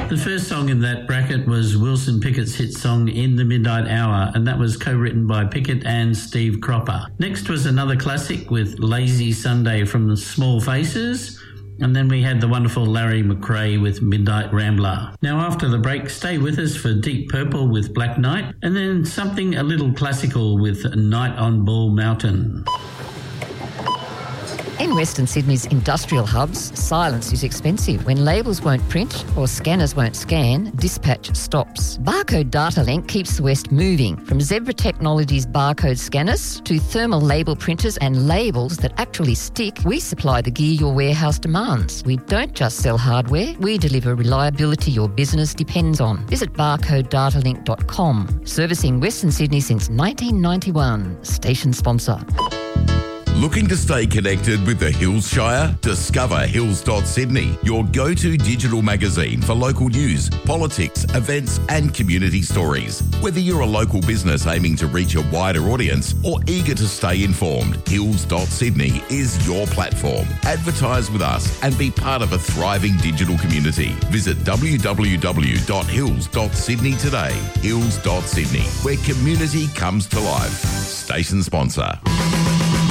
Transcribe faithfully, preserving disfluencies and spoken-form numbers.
The first song in that bracket was Wilson Pickett's hit song In the Midnight Hour, and that was co-written by Pickett and Steve Cropper. Next was another classic with Lazy Sunday from the Small Faces, and then we had the wonderful Larry McRae with Midnight Rambler. Now after the break, stay with us for Deep Purple with Black Knight, and then something a little classical with Night on Ball Mountain. In Western Sydney's industrial hubs, silence is expensive. When labels won't print or scanners won't scan, dispatch stops. Barcode Data Link keeps the West moving. From Zebra Technologies barcode scanners to thermal label printers and labels that actually stick, we supply the gear your warehouse demands. We don't just sell hardware, we deliver reliability your business depends on. Visit barcode data link dot com. Servicing Western Sydney since nineteen ninety-one. Station sponsor. Looking to stay connected with the Hills Shire? Discover hills dot sydney, your go-to digital magazine for local news, politics, events and community stories. Whether you're a local business aiming to reach a wider audience or eager to stay informed, hills dot sydney is your platform. Advertise with us and be part of a thriving digital community. Visit w w w dot hills dot sydney today. hills dot sydney, where community comes to life. Station sponsor.